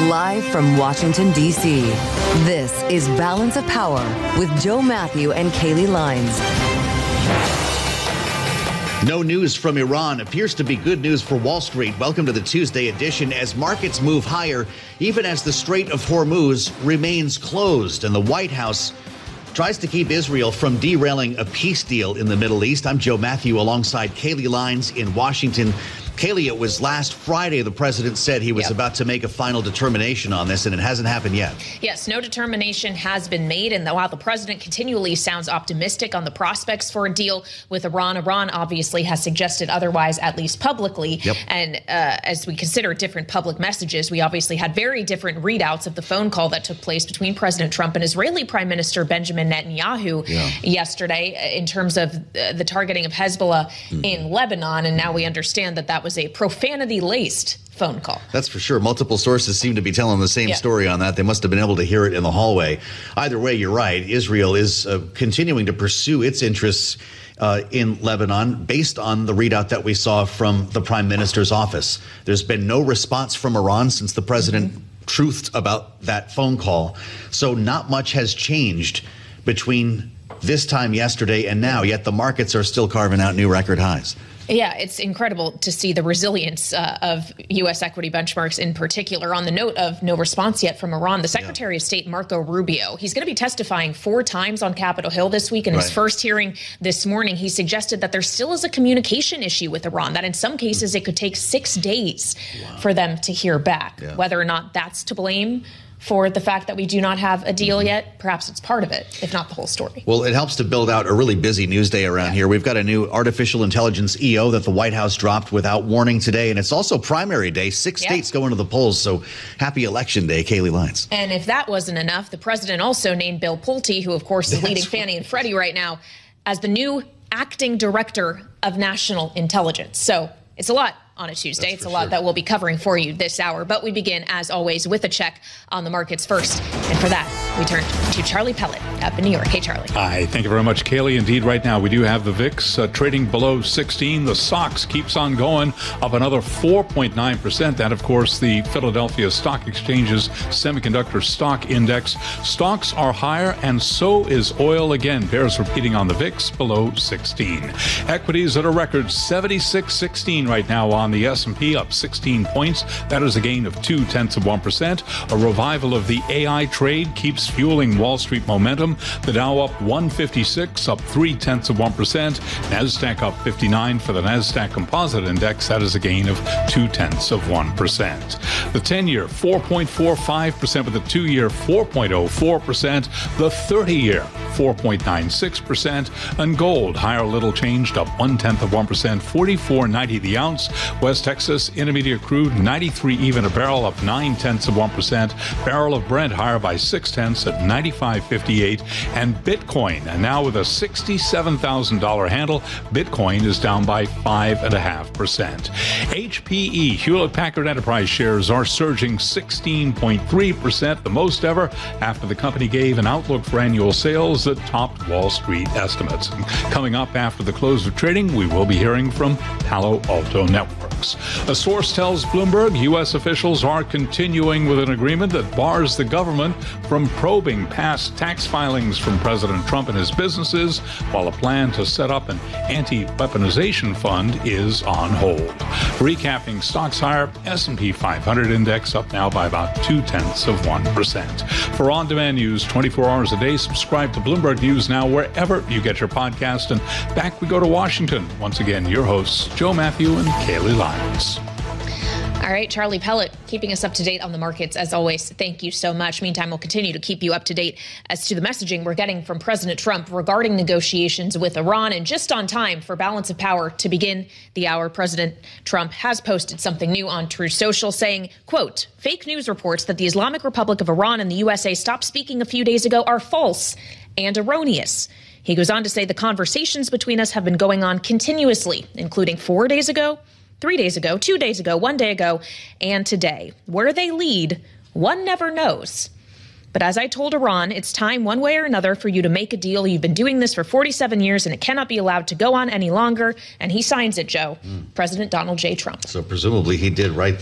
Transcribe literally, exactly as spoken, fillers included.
Live from Washington, D C, this is Balance of Power with Joe Matthew and Kaylee Lines. No news from Iran appears to be good news for Wall Street. Welcome to the Tuesday edition as markets move higher, even as the Strait of Hormuz remains closed and the White House tries to keep Israel from derailing a peace deal in the Middle East. I'm Joe Matthew alongside Kaylee Lines in Washington. Kaylee, it was last Friday the president said he was yep. about to make a final determination on this, and it hasn't happened yet. Yes, no determination has been made. And while the president continually sounds optimistic on the prospects for a deal with Iran, Iran obviously has suggested otherwise, at least publicly. Yep. And uh, as we consider different public messages, we obviously had very different readouts of the phone call that took place between President Trump and Israeli Prime Minister Benjamin Netanyahu yeah. yesterday in terms of uh, the targeting of Hezbollah mm. in Lebanon. And now we understand that that was was a profanity-laced phone call. That's for sure. Multiple sources seem to be telling the same yeah. story on that. They must have been able to hear it in the hallway. Either way, you're right. Israel is uh, continuing to pursue its interests uh, in Lebanon based on the readout that we saw from the prime minister's office. There's been no response from Iran since the president mm-hmm. truthed about that phone call. So not much has changed between this time yesterday and now, yet the markets are still carving out new record highs. Yeah, it's incredible to see the resilience uh, of U S equity benchmarks in particular. On the note of no response yet from Iran, the Secretary yeah. of State, Marco Rubio, he's going to be testifying four times on Capitol Hill this week. In right. his first hearing this morning, he suggested that there still is a communication issue with Iran, that in some cases it could take six days wow. for them to hear back. Yeah. Whether or not that's to blame for the fact that we do not have a deal yet, perhaps it's part of it, if not the whole story. Well, it helps to build out a really busy news day around yeah. here. We've got a new artificial intelligence E O that the White House dropped without warning today, and it's also primary day. Six yeah. states going to the polls, so happy election day, Kaylee Lines. And if that wasn't enough, the president also named Bill Pulte, who of course is That's leading Fannie and Freddie right now, as the new acting director of national intelligence. So it's a lot on a Tuesday. It's a lot sure. that we'll be covering for you this hour. But we begin, as always, with a check on the markets first. And for that, we turn to Charlie Pellet up in New York. Hey, Charlie. Hi. Thank you very much, Kaylee. Indeed, right now we do have the V I X uh, trading below sixteen. The S O X keeps on going, up another four point nine percent. That, of course, the Philadelphia Stock Exchange's Semiconductor Stock Index. Stocks are higher, and so is oil again. Bears repeating on the V I X below sixteen. Equities at a record seventy-six sixteen right now on the S and P, up sixteen points. That is a gain of two tenths of one percent. A revival of the A I trade keeps fueling Wall Street momentum. The Dow up one fifty-six, up three tenths of one percent. NASDAQ up fifty-nine for the NASDAQ Composite Index. That is a gain of two tenths of one percent. The ten-year four point four five percent with the two-year four point oh four percent. The thirty-year four point nine six percent. And gold higher, little changed, up one tenth of one percent. forty-four ninety the ounce. West Texas Intermediate crude ninety-three even a barrel, up nine tenths of one percent. Barrel of Brent higher by six tenths at ninety-five fifty-eight. And Bitcoin, and now with a sixty-seven thousand dollars handle, Bitcoin is down by five and a half percent. H P E, Hewlett Packard Enterprise shares are surging sixteen point three percent, the most ever, after the company gave an outlook for annual sales that topped Wall Street estimates. Coming up after the close of trading, we will be hearing from Palo Alto Networks. A source tells Bloomberg U S officials are continuing with an agreement that bars the government from probing past tax filings from President Trump and his businesses, while a plan to set up an anti-weaponization fund is on hold. Recapping stocks higher, S and P five hundred index up now by about two tenths of one percent. For on-demand news twenty-four hours a day, subscribe to Bloomberg News Now wherever you get your podcast. And back we go to Washington. Once again, your hosts, Joe Matthew and Kaylee Lines. All right, Charlie Pellet, keeping us up to date on the markets. As always, thank you so much. Meantime, we'll continue to keep you up to date as to the messaging we're getting from President Trump regarding negotiations with Iran. And just on time for Balance of Power to begin the hour, President Trump has posted something new on Truth Social saying, quote, fake news reports that the Islamic Republic of Iran and the U S A stopped speaking a few days ago are false and erroneous. He goes on to say the conversations between us have been going on continuously, including four days ago, three days ago, two days ago, one day ago, and today. Where they lead, one never knows. But as I told Iran, it's time one way or another for you to make a deal. You've been doing this for forty-seven years, and it cannot be allowed to go on any longer. And he signs it, Joe. Mm. President Donald J. Trump. So presumably he did right